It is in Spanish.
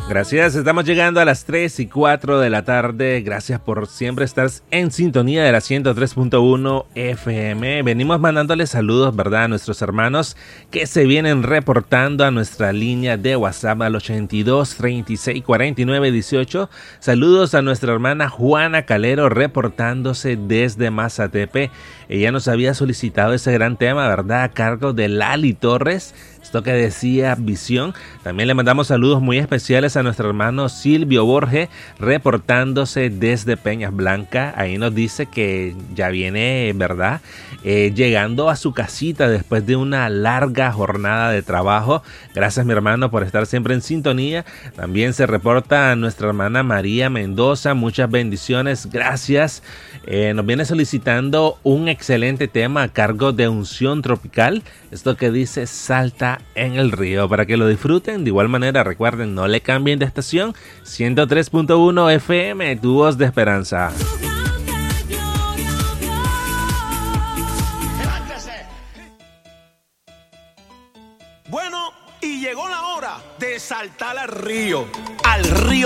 Gracias, estamos llegando a las 3:04 de la tarde. Gracias por siempre estar en sintonía de la 103.1 FM. Venimos mandándoles saludos, ¿verdad?, a nuestros hermanos que se vienen reportando a nuestra línea de WhatsApp al 82 36 49 18. Saludos a nuestra hermana Juana Calero reportándose desde Mazatepe. Ella nos había solicitado ese gran tema, ¿verdad?, a cargo de Lali Torres. Esto que decía Visión. También le mandamos saludos muy especiales a nuestro hermano Silvio Borges, reportándose desde Peñas Blancas. Ahí nos dice que ya viene, ¿verdad?, llegando a su casita después de una larga jornada de trabajo. Gracias, mi hermano, por estar siempre en sintonía. También se reporta a nuestra hermana María Mendoza. Muchas bendiciones. Gracias. Nos viene solicitando un excelente tema a cargo de Unción Tropical. Esto que dice Salta en el río, para que lo disfruten. De igual manera, recuerden, no le cambien de estación. 103.1 FM, tu voz de esperanza. Bueno, y llegó la hora de saltar al río. Al río